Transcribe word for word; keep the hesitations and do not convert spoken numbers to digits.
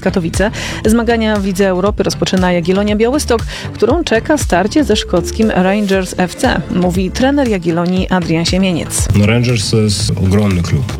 Katowice. Zmagania w Lidze Europy rozpoczyna Jagiellonia Białystok, którą czeka starcie ze szkockim Rangers F C, mówi trener Jagiellonii Adrian Siemieniec. No Rangers to jest ogromny klub.